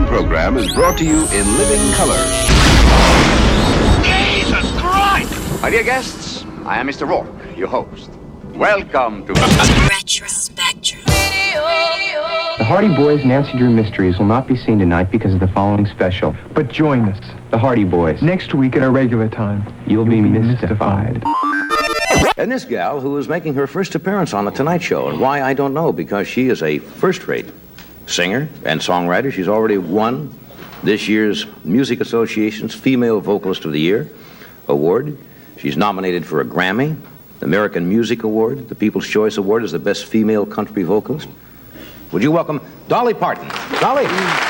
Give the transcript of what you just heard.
program is brought to you in living color. Jesus Christ! My dear guests, I am Mr. Rourke, your host. Welcome to Retrospectrum. The Hardy Boys' Nancy Drew Mysteries will not be seen tonight because of the following special. But join us. The Hardy Boys. Next week at our regular time. You'll be mystified. And this gal who is making her first appearance on The Tonight Show, and why, I don't know, because she is a first-rate singer and songwriter. She's already won this year's Music Association's Female Vocalist of the Year award. She's nominated for a Grammy, the American Music Award, the People's Choice Award as the best female country vocalist. Would you welcome Dolly Parton? Dolly!